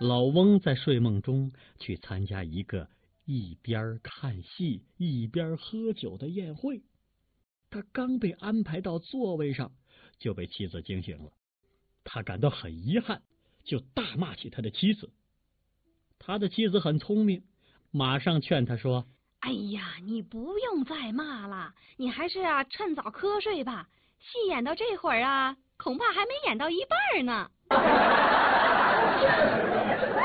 老翁在睡梦中去参加一个一边看戏一边喝酒的宴会。他刚被安排到座位上，就被妻子惊醒了。他感到很遗憾，就大骂起他的妻子。他的妻子很聪明，马上劝他说： 哎呀，你不用再骂了，你还是趁早瞌睡吧。戏演到这会儿恐怕还没演到一半呢。